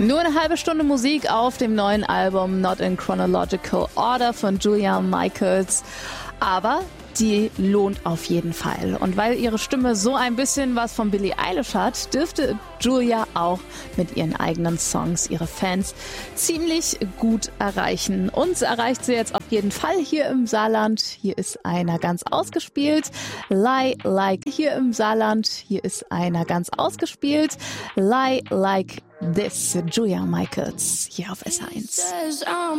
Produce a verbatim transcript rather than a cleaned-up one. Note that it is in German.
Nur eine halbe Stunde Musik auf dem neuen Album Not in Chronological Order von Julia Michaels. Aber die lohnt auf jeden Fall. Und weil ihre Stimme so ein bisschen was von Billie Eilish hat, dürfte Julia auch mit ihren eigenen Songs ihre Fans ziemlich gut erreichen. Uns erreicht sie jetzt auf jeden Fall hier im Saarland. Hier ist einer ganz ausgespielt. Lie Like hier im Saarland. Hier ist einer ganz ausgespielt. Lie Like This. Julia Michaels hier auf S eins.